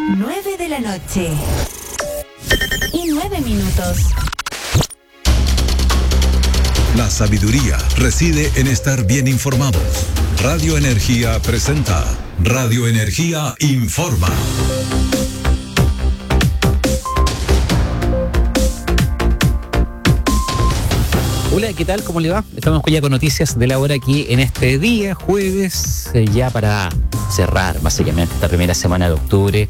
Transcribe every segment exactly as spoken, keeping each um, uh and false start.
nueve de la noche. Y nueve minutos. La sabiduría reside en estar bien informados. Radio Energía presenta Radio Energía Informa. Hola, ¿qué tal? ¿Cómo le va? Estamos ya con noticias de la hora aquí en este día, jueves, eh, ya para cerrar básicamente esta primera semana de octubre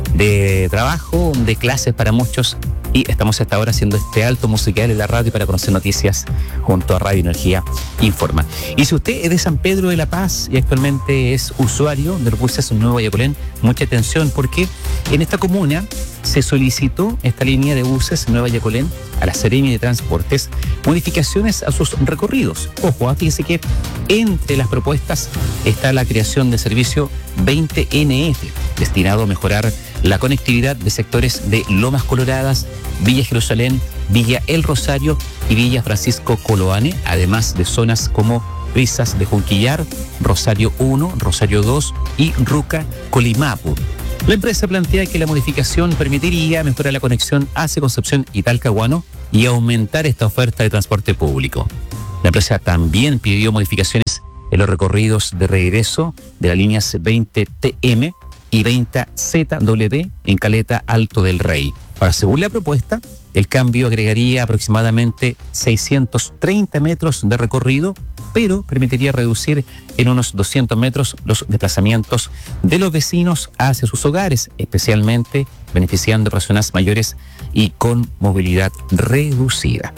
de trabajo, de clases para muchos, y estamos hasta ahora haciendo este alto musical en la radio para conocer noticias junto a Radio Energía Informa. Y si usted es de San Pedro de la Paz y actualmente es usuario de los buses Nuevo Guayacolén, mucha atención porque en esta comuna se solicitó esta línea de buses Nueva Guayacolén a la Seremi de Transportes modificaciones a sus recorridos. Ojo, fíjese que entre las propuestas está la creación del servicio veinte N F, destinado a mejorar la conectividad de sectores de Lomas Coloradas, Villa Jerusalén, Villa El Rosario y Villa Francisco Coloane, además de zonas como Brisas de Junquillar, Rosario uno, Rosario dos y Ruca Colimapu. La empresa plantea que la modificación permitiría mejorar la conexión hacia Concepción y Talcahuano y aumentar esta oferta de transporte público. La empresa también pidió modificaciones en los recorridos de regreso de las líneas veinte T M y veinte Z W en Caleta Alto del Rey. Ahora, según la propuesta, el cambio agregaría aproximadamente seiscientos treinta metros de recorrido, pero permitiría reducir en unos doscientos metros los desplazamientos de los vecinos hacia sus hogares, especialmente beneficiando a personas mayores y con movilidad reducida.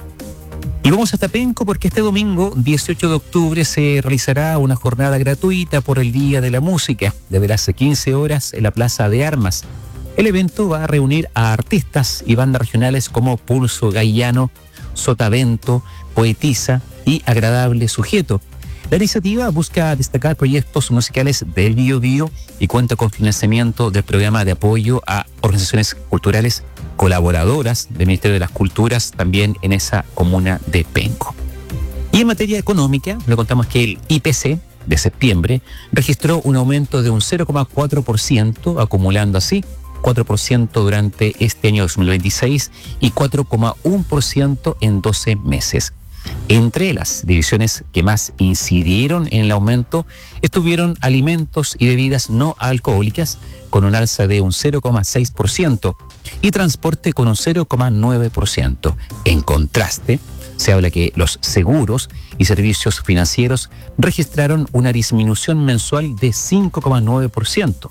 Y vamos hasta Penco porque este domingo, dieciocho de octubre, se realizará una jornada gratuita por el Día de la Música, desde las quince horas en la Plaza de Armas. El evento va a reunir a artistas y bandas regionales como Pulso Gaiano, Sotavento, Poetisa y Agradable Sujeto. La iniciativa busca destacar proyectos musicales del Biobío y cuenta con financiamiento del programa de apoyo a organizaciones culturales colaboradoras del Ministerio de las Culturas también en esa comuna de Penco. Y en materia económica, le contamos que el I P C de septiembre registró un aumento de un cero coma cuatro por ciento, acumulando así cuatro por ciento durante este año dos mil veintiséis y cuatro coma uno por ciento en doce meses. Entre las divisiones que más incidieron en el aumento estuvieron alimentos y bebidas no alcohólicas con un alza de un cero coma seis por ciento y transporte con un cero coma nueve por ciento. En contraste, se habla que los seguros y servicios financieros registraron una disminución mensual de cinco coma nueve por ciento.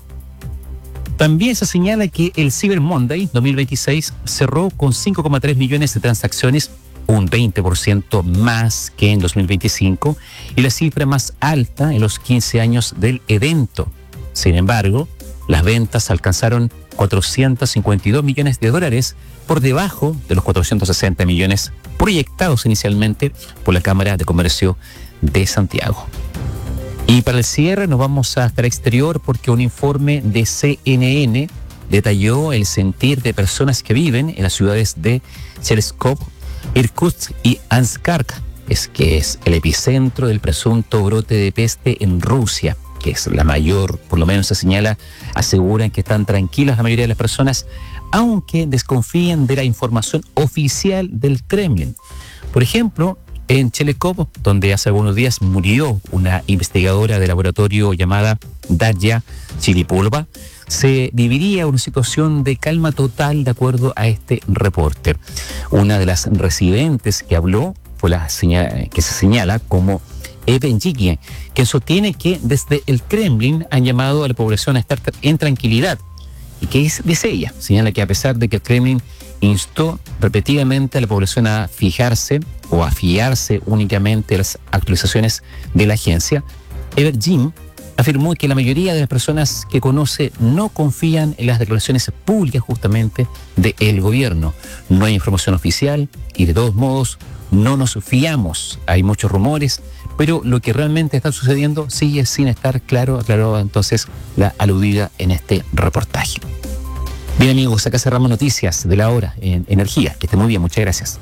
También se señala que el Cyber Monday dos mil veintiséis cerró con cinco coma tres millones de transacciones, un veinte por ciento más que en dos mil veinticinco y la cifra más alta en los quince años del evento. Sin embargo, las ventas alcanzaron cuatrocientos cincuenta y dos millones de dólares, por debajo de los cuatrocientos sesenta millones proyectados inicialmente por la Cámara de Comercio de Santiago. Y para el cierre nos vamos hasta el exterior porque un informe de C N N detalló el sentir de personas que viven en las ciudades de Chereskov, Irkutsk y Anskarsk, es que es el epicentro del presunto brote de peste en Rusia, que es la mayor, por lo menos se señala, aseguran que están tranquilas la mayoría de las personas, aunque desconfían de la información oficial del Kremlin. Por ejemplo, en Chereskov, donde hace algunos días murió una investigadora de laboratorio llamada Darya Chilipulva, se viviría una situación de calma total de acuerdo a este reporte. Una de las residentes que habló fue la señal, que se señala como Evenjikie, que sostiene que desde el Kremlin han llamado a la población a estar en tranquilidad. ¿Y qué dice ella? Señala que a pesar de que el Kremlin instó repetidamente a la población a fijarse o a fiarse únicamente de las actualizaciones de la agencia, Everjim afirmó que la mayoría de las personas que conoce no confían en las declaraciones públicas justamente del gobierno. No hay información oficial y de todos modos no nos fiamos. Hay muchos rumores, pero lo que realmente está sucediendo sigue sin estar claro, aclaró entonces la aludida en este reportaje. Bien amigos, acá cerramos noticias de la hora en Energía. Que esté muy bien, muchas gracias.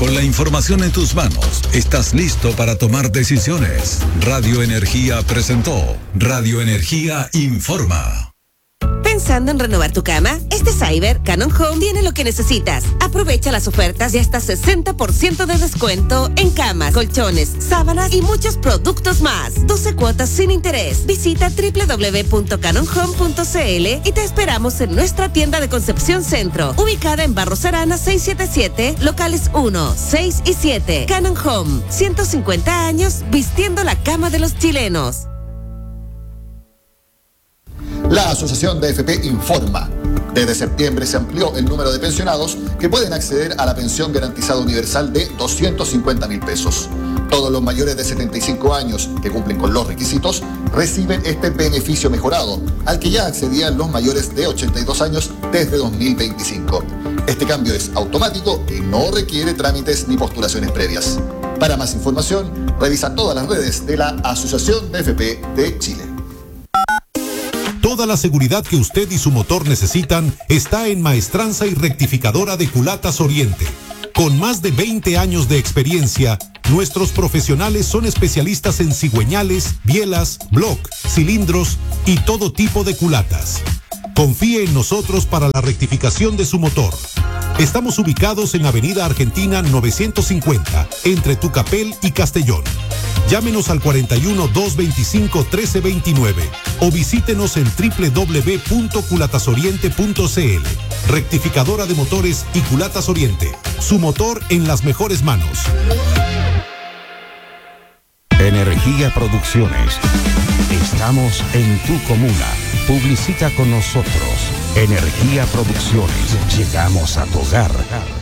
Con la información en tus manos, estás listo para tomar decisiones. Radio Energía presentó Radio Energía Informa. ¿Pensando en renovar tu cama? Este Cyber Canon Home tiene lo que necesitas. Aprovecha las ofertas de hasta sesenta por ciento de descuento en camas, colchones, sábanas y muchos productos más. doce cuotas sin interés. Visita doble u doble u doble u punto canon home punto c l y te esperamos en nuestra tienda de Concepción Centro, ubicada en Barros Arana seiscientos setenta y siete, locales uno, seis y siete. Canon Home, ciento cincuenta años vistiendo la cama de los chilenos. La Asociación de A F P informa. Desde septiembre se amplió el número de pensionados que pueden acceder a la pensión garantizada universal de doscientos cincuenta mil pesos. Todos los mayores de setenta y cinco años que cumplen con los requisitos reciben este beneficio mejorado, al que ya accedían los mayores de ochenta y dos años desde dos mil veinticinco. Este cambio es automático y no requiere trámites ni postulaciones previas. Para más información, revisa todas las redes de la Asociación de A F P de Chile. Toda la seguridad que usted y su motor necesitan está en Maestranza y Rectificadora de Culatas Oriente. Con más de veinte años de experiencia, nuestros profesionales son especialistas en cigüeñales, bielas, block, cilindros y todo tipo de culatas. Confíe en nosotros para la rectificación de su motor. Estamos ubicados en Avenida Argentina novecientos cincuenta, entre Tucapel y Castellón. Llámenos al cuarenta y uno, doscientos veinticinco, trece veintinueve o visítenos en doble u doble u doble u punto culatas oriente punto c l. Rectificadora de motores y Culatas Oriente. Su motor en las mejores manos. Energía Producciones. Estamos en tu comuna. Publicita con nosotros. Energía Producciones. Llegamos a tu hogar.